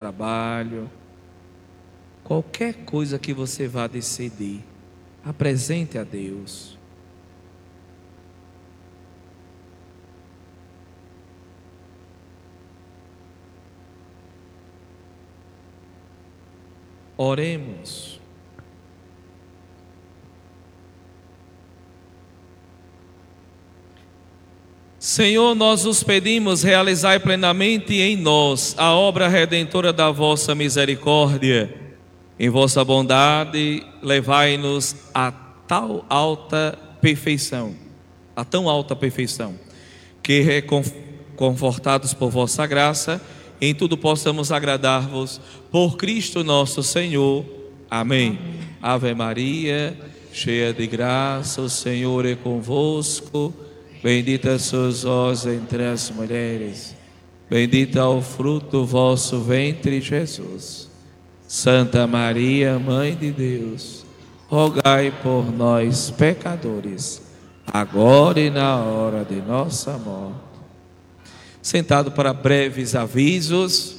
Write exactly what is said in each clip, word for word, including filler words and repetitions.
trabalho, qualquer coisa que você vá decidir, apresente a Deus. Oremos. Senhor, nós os pedimos, realizai plenamente em nós a obra redentora da vossa misericórdia. Em vossa bondade, levai-nos a tal alta perfeição, a tão alta perfeição, que reconfortados por vossa graça, em tudo possamos agradar-vos, por Cristo nosso Senhor. Amém. Amém. Ave Maria, cheia de graça, o Senhor é convosco. Bendita sois vós entre as mulheres, bendito é o fruto do vosso ventre, Jesus. Santa Maria, Mãe de Deus, rogai por nós, pecadores, agora e na hora de nossa morte. Sentado para breves avisos.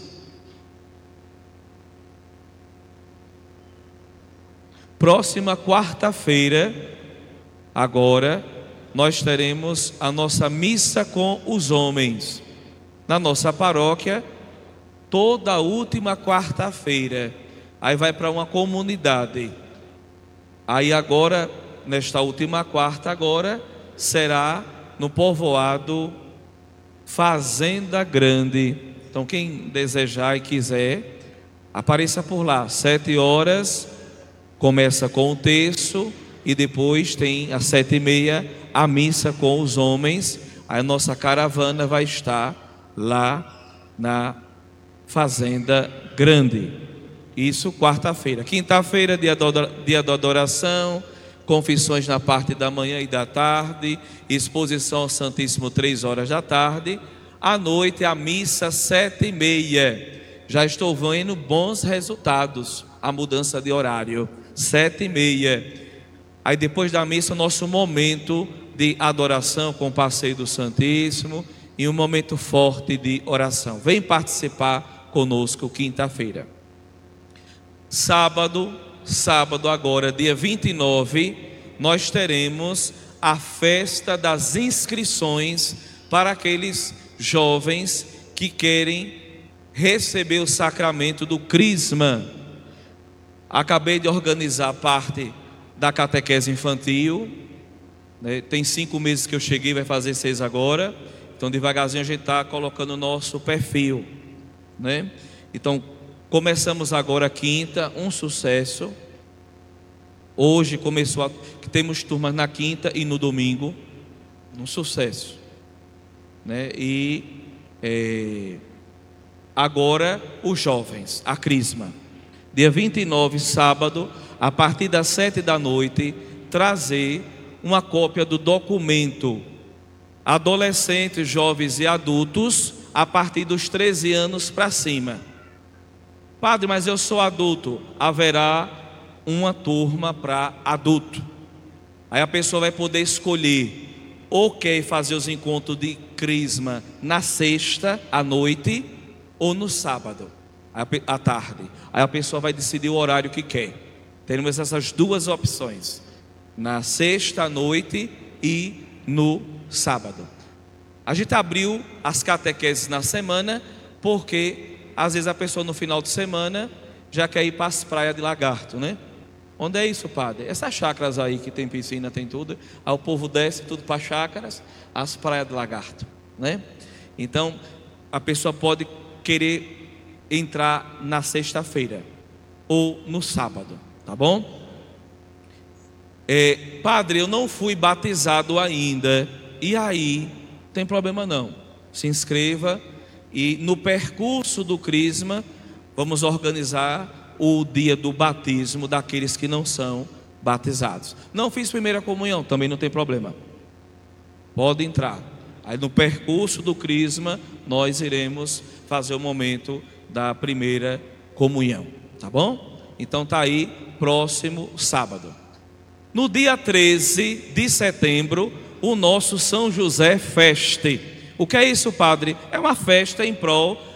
Próxima quarta-feira, agora, nós teremos a nossa missa com os homens na nossa paróquia, toda a última quarta-feira. Aí vai para uma comunidade. Aí agora, nesta última quarta agora, será no povoado Fazenda Grande. Então quem desejar e quiser, apareça por lá. Sete horas, começa com o terço e depois tem às sete e meia a missa com os homens. A nossa caravana vai estar lá na Fazenda Grande. Isso quarta-feira. Quinta-feira, dia da adoração, confissões na parte da manhã e da tarde, exposição ao Santíssimo três horas da tarde. À noite a missa sete e meia. Já estou vendo bons resultados, a mudança de horário, sete e meia. Aí depois da missa, nosso momento de adoração com o passeio do Santíssimo e um momento forte de oração. Vem participar conosco quinta-feira. Sábado, sábado agora, dia vinte e nove, nós teremos a festa das inscrições para aqueles jovens que querem receber o sacramento do crisma. Acabei de organizar parte da catequese infantil, né? Tem cinco meses que eu cheguei, vai fazer seis agora. Então devagarzinho a gente está colocando o nosso perfil, né? Então começamos agora a quinta, um sucesso. Hoje começou, a, temos turmas na quinta e no domingo, um sucesso, né? E é, agora os jovens, a crisma, dia vinte e nove, sábado, a partir das sete da noite, trazer uma cópia do documento adolescentes, jovens e adultos a partir dos treze anos para cima. Padre, mas eu sou adulto. Haverá uma turma para adulto. Aí a pessoa vai poder escolher ou quer fazer os encontros de crisma na sexta à noite ou no sábado à tarde. Aí a pessoa vai decidir o horário que quer. Teremos essas duas opções, na sexta à noite e no sábado. A gente abriu as catequeses na semana, porque às vezes a pessoa no final de semana já quer ir para as praias de Lagarto, né? Onde é isso, padre? Essas chácaras aí que tem piscina, tem tudo. Aí o povo desce tudo para chácaras, as praias de Lagarto, né? Então a pessoa pode querer entrar na sexta-feira ou no sábado, tá bom? É, padre, eu não fui batizado ainda. E aí, não tem problema não. Se inscreva e no percurso do crisma vamos organizar o dia do batismo daqueles que não são batizados. Não fiz primeira comunhão, também não tem problema. Pode entrar. Aí no percurso do crisma nós iremos fazer o momento da primeira comunhão, tá bom? Então tá aí, próximo sábado. No dia treze de setembro, o nosso São José Feste. O que é isso, padre? É uma festa em prol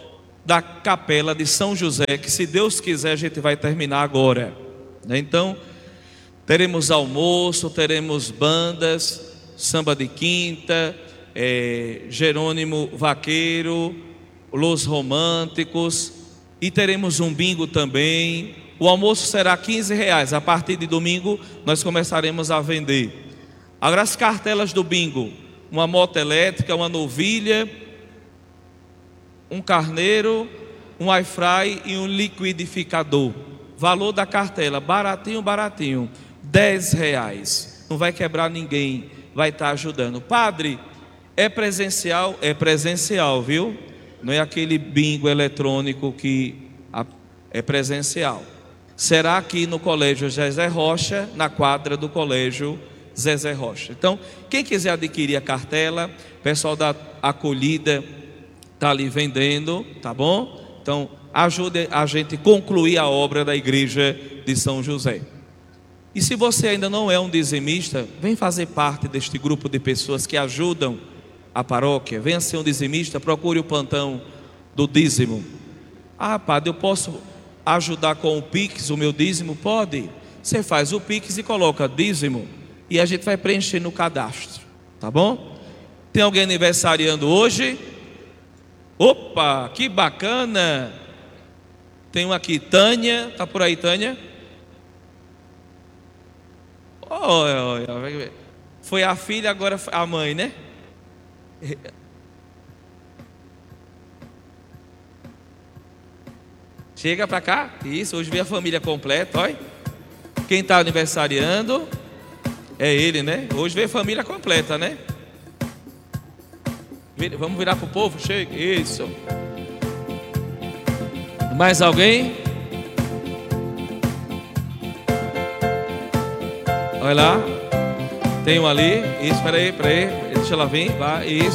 da capela de São José, que se Deus quiser a gente vai terminar agora. Então, teremos almoço, teremos bandas, samba de quinta, é, Jerônimo Vaqueiro, Los Românticos, e teremos um bingo também. O almoço será quinze reais. A partir de domingo nós começaremos a vender. Agora as cartelas do bingo: uma moto elétrica, uma novilha, um carneiro, um air fry e um liquidificador. Valor da cartela, baratinho, baratinho, dez reais. Não vai quebrar ninguém, vai estar ajudando. Padre, é presencial? É presencial, viu? Não é aquele bingo eletrônico que é presencial. Será aqui no Colégio Zezé Rocha, na quadra do Colégio Zezé Rocha. Então, quem quiser adquirir a cartela, o pessoal da acolhida está ali vendendo, tá bom? Então, ajude a gente a concluir a obra da igreja de São José. E se você ainda não é um dizimista, vem fazer parte deste grupo de pessoas que ajudam a paróquia. Venha ser um dizimista, procure o plantão do dízimo. Ah, padre, eu posso ajudar com o Pix, o meu dízimo? Pode. Você faz o Pix e coloca dízimo e a gente vai preencher no cadastro, tá bom? Tem alguém aniversariando hoje? Opa, que bacana! Tem um aqui, Tânia, tá por aí, Tânia? Olha, olha, foi a filha, agora a mãe, né? Chega pra cá, isso, hoje veio a família completa, olha. Quem está aniversariando é ele, né? Hoje veio a família completa, né? Vamos virar pro povo, chega, isso. Mais alguém? Olha lá, tem um ali, isso, peraí, peraí, deixa ela vir, vai, isso.